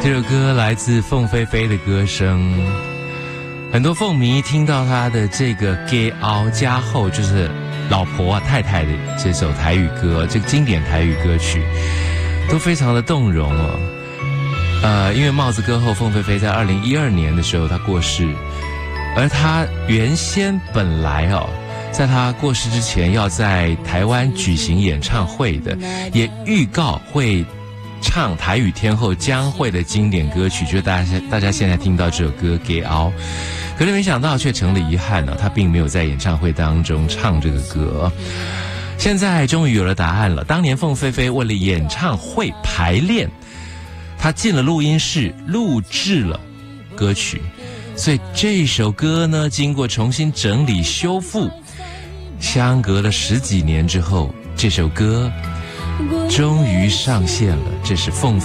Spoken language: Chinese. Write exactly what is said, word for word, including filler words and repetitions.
这首歌来自凤飞飞的歌声，很多凤迷听到她的这个《给熬加后》，就是老婆啊太太的这首台语歌，这个经典台语歌曲，都非常的动容哦。呃，因为帽子歌后凤飞飞在二零一二年的时候她过世，而她原先本来哦，在她过世之前要在台湾举行演唱会的，也预告会唱台语天后江蕙的经典歌曲，就是大家大家现在听到这首歌《给熬》，可是没想到却成了遗憾呢，她并没有在演唱会当中唱这个歌。现在终于有了答案了，当年凤飞飞为了演唱会排练，她进了录音室录制了歌曲，所以这首歌呢，经过重新整理修复，相隔了十几年之后，这首歌终于上线了。这是凤飞